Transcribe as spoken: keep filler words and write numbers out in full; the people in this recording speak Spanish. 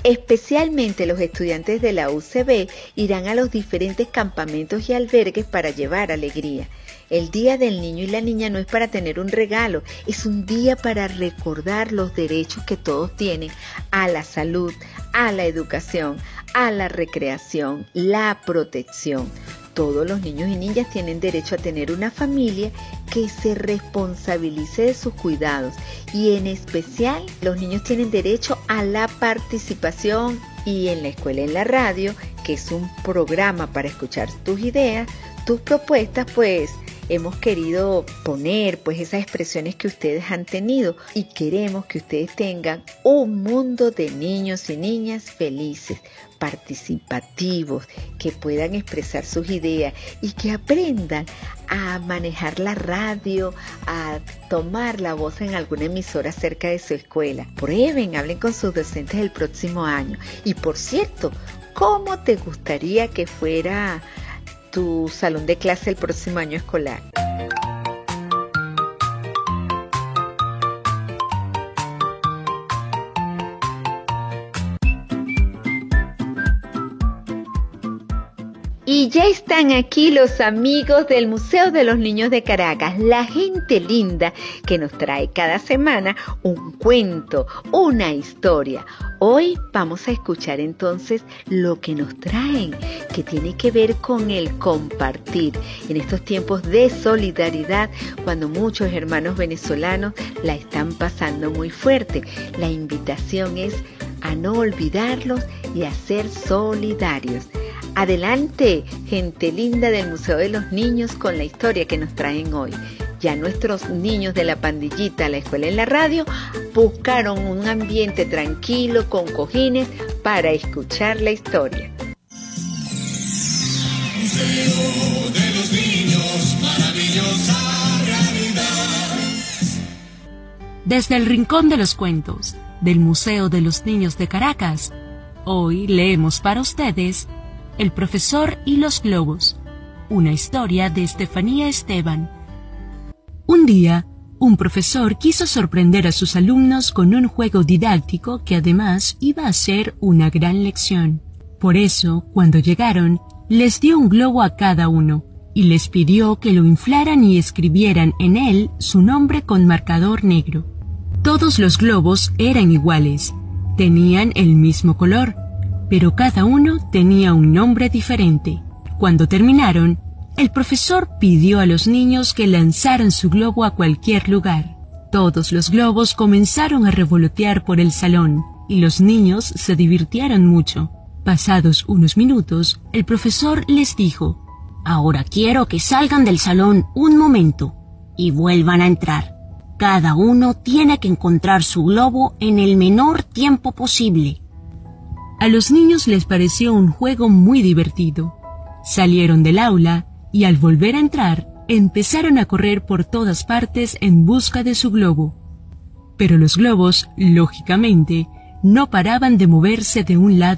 Especialmente los estudiantes de la U C B irán a los diferentes campamentos y albergues para llevar alegría. El Día del Niño y la Niña no es para tener un regalo, es un día para recordar los derechos que todos tienen a la salud, a la educación, a la recreación, la protección. Todos los niños y niñas tienen derecho a tener una familia que se responsabilice de sus cuidados y en especial los niños tienen derecho a la participación y en la escuela en la radio, que es un programa para escuchar tus ideas, tus propuestas, pues hemos querido poner pues esas expresiones que ustedes han tenido y queremos que ustedes tengan un mundo de niños y niñas felices, participativos, que puedan expresar sus ideas y que aprendan a manejar la radio, a tomar la voz en alguna emisora cerca de su escuela. Prueben, hablen con sus docentes el próximo año. Y por cierto, ¿cómo te gustaría que fuera tu salón de clase el próximo año escolar? Y ya están aquí los amigos del Museo de los Niños de Caracas, la gente linda que nos trae cada semana un cuento, una historia. Hoy vamos a escuchar entonces lo que nos traen, que tiene que ver con el compartir. En estos tiempos de solidaridad, cuando muchos hermanos venezolanos la están pasando muy fuerte, la invitación es a no olvidarlos y a ser solidarios. Adelante, gente linda del Museo de los Niños, con la historia que nos traen hoy. Ya nuestros niños de la pandillita, la escuela en la radio, buscaron un ambiente tranquilo con cojines para escuchar la historia. Museo de los Niños, maravillosa realidad. Desde el Rincón de los Cuentos del Museo de los Niños de Caracas, hoy leemos para ustedes El profesor y los globos, una historia de Estefanía Esteban. Un día, un profesor quiso sorprender a sus alumnos con un juego didáctico que además iba a ser una gran lección. Por eso, cuando llegaron, les dio un globo a cada uno y les pidió que lo inflaran y escribieran en él su nombre con marcador negro. Todos los globos eran iguales, tenían el mismo color, pero cada uno tenía un nombre diferente. Cuando terminaron, el profesor pidió a los niños que lanzaran su globo a cualquier lugar. Todos los globos comenzaron a revolotear por el salón y los niños se divirtieron mucho. Pasados unos minutos, el profesor les dijo: «Ahora quiero que salgan del salón un momento y vuelvan a entrar. Cada uno tiene que encontrar su globo en el menor tiempo posible». A los niños les pareció un juego muy divertido. Salieron del aula y al volver a entrar, empezaron a correr por todas partes en busca de su globo. Pero los globos, lógicamente, no paraban de moverse de un lado